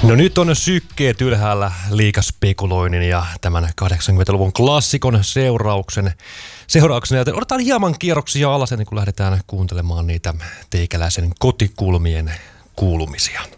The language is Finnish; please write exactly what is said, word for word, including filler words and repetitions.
No nyt on sykkeet ylhäällä liikaspekuloinnin ja tämän kahdeksankymmentäluvun klassikon seurauksen, seurauksena. Joten otetaan hieman kierroksia alas ennen kuin lähdetään kuuntelemaan niitä teikäläisen kotikulmien kuulumisia.